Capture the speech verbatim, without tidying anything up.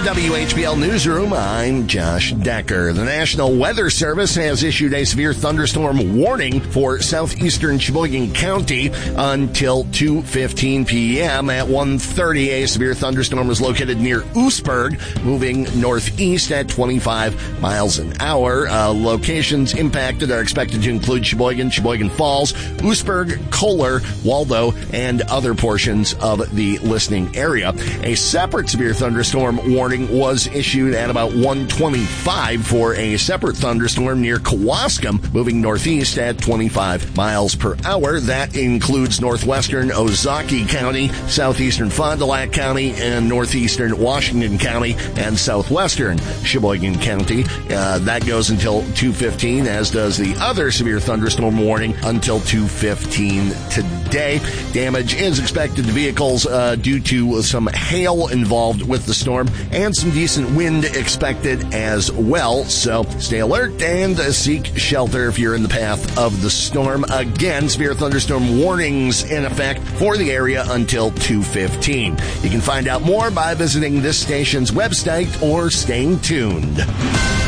W H B L Newsroom, I'm Josh Decker. The National Weather Service has issued a severe thunderstorm warning for southeastern Sheboygan County until two fifteen p.m. At one thirty, a severe thunderstorm was located near Oostburg, moving northeast at twenty-five miles an hour. Uh, locations impacted are expected to include Sheboygan, Sheboygan Falls, Oostburg, Kohler, Waldo, and other portions of the listening area. A separate severe thunderstorm warning was issued at about one twenty-five for a separate thunderstorm near Kewaskum, moving northeast at twenty-five miles per hour. That includes northwestern Ozaukee County, southeastern Fond du Lac County, and northeastern Washington County, and southwestern Sheboygan County. Uh, that goes until two fifteen, as does the other severe thunderstorm warning until two fifteen today. Damage is expected to vehicles uh, due to some hail involved with the storm and some decent wind expected as well. So stay alert and uh, seek shelter if you're in the path of the storm. Again, severe thunderstorm warnings in effect for the area until two fifteen. You can find out more by visiting this station's website or staying tuned.